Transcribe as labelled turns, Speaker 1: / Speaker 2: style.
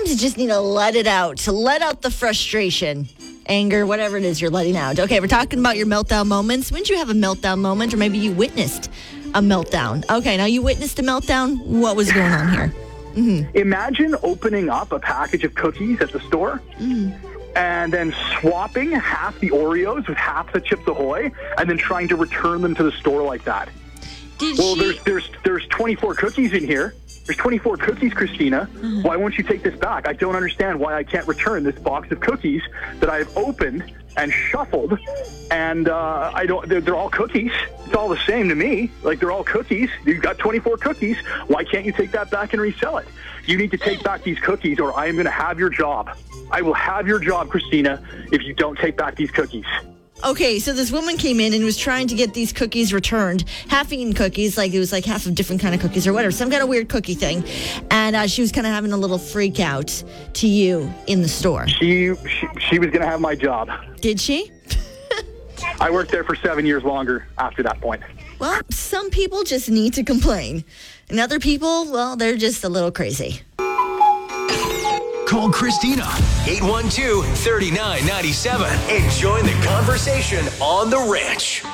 Speaker 1: sometimes you just need to let it out, to let out the frustration, anger, whatever it is you're letting out. Okay, we're talking about your meltdown moments. When did you have a meltdown moment, or maybe you witnessed a meltdown? Okay, now you witnessed a meltdown. What was going on here?
Speaker 2: Imagine opening up a package of cookies at the store and then swapping half the Oreos with half the Chips Ahoy and then trying to return them to the store like that. There's 24 cookies in here. There's 24 cookies, Christina. Why won't you take this back? I don't understand why I can't return this box of cookies that I've opened and shuffled, and they're all cookies. It's all the same to me. Like, they're all cookies. You've got 24 cookies. Why can't you take that back and resell it? You need to take back these cookies, or I am going to have your job. I will have your job, Christina, if you don't take back these cookies.
Speaker 1: Okay, so this woman came in and was trying to get these cookies returned, half-eaten cookies, like it was like half of different kind of cookies or whatever, some kind of weird cookie thing. And she was kind of having a little freak out to you in the store.
Speaker 2: She was going to have my job.
Speaker 1: Did she?
Speaker 2: I worked there for 7 years longer after that point.
Speaker 1: Well, some people just need to complain. And other people, well, they're just a little crazy.
Speaker 3: Call Christina, 812-3997, and join the conversation on The Ranch.